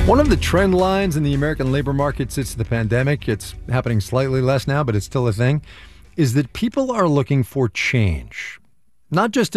One of the trend lines in the American labor market since the pandemic, it's happening slightly less now, but it's still a thing, is that people are looking for change. Not just